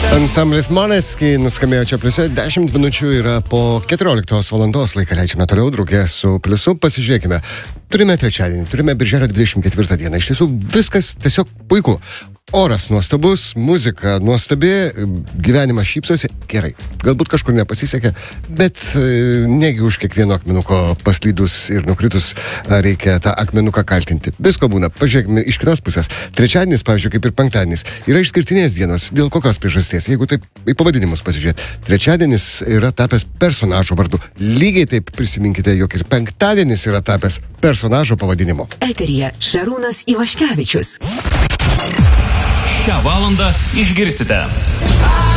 Ansamblis Måneskin nuskambėjo čia pliuse, 10 minučių yra po 14 valandos, laiką leidžiame toliau drauge su pliusu, pasižiūrėkime. Turime trečiadienį, turime birželio 24 dieną, iš tiesų viskas tiesiog puiku. Oras nuostabus, muzika nuostabi, gyvenimas šypsosi, gerai. Galbūt kažkur nepasisekė, bet negi už kiekvieno akmenuko paslydus ir nukritus reikia tą akmenuką kaltinti. Visko būna. Pažiūrėkime iš kitos pusės. Trečiadienis, pavyzdžiui, kaip ir penktadienis, yra išskirtinės dienos. Dėl kokios priežasties? Jeigu taip į pavadinimus pasižiūrėt. Trečiadienis yra tapęs personažo vardu. Lygiai taip prisiminkite, jog ir penktadienis yra tapęs personažo pavadinimu. Eteryje Šarūnas Ivaškevičius. Šią valandą išgirsite.